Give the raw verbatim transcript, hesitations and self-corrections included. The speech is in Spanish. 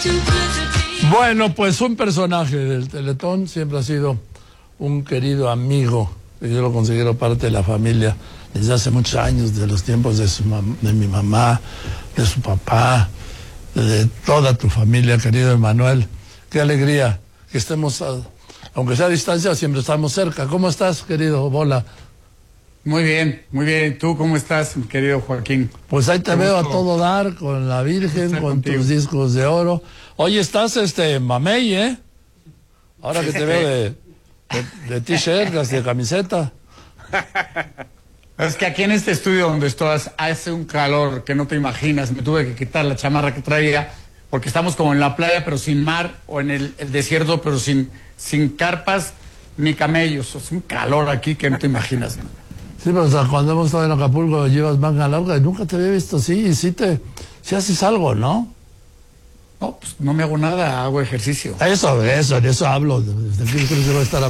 Bueno, pues un personaje del Teletón, siempre ha sido un querido amigo, y yo lo considero parte de la familia desde hace muchos años, de los tiempos de, su de mi mamá, de su papá, de toda tu familia, querido Emanuel. Qué alegría que estemos, a, aunque sea a distancia, siempre estamos cerca. ¿Cómo estás, querido Bola? Muy bien, muy bien. ¿Tú cómo estás, mi querido Joaquín? Pues ahí te Qué veo gusto. A todo dar, con la Virgen, con contigo. Tus discos de oro. Oye, estás este mamey, ¿eh? Ahora que te veo de, de, de t-shirt, de camiseta. Es que aquí en este estudio donde estás hace un calor que no te imaginas. Me tuve que quitar la chamarra que traía porque estamos como en la playa pero sin mar, o en el, el desierto pero sin, sin carpas ni camellos. Es un calor aquí que no te imaginas, ¿no? Sí, pero o sea, cuando hemos estado en Acapulco llevas manga larga y nunca te había visto así, y sí te, sí haces algo, ¿no? No, pues no me hago nada, hago ejercicio. Eso, eso, de eso hablo. ¿De qué crees que voy a estar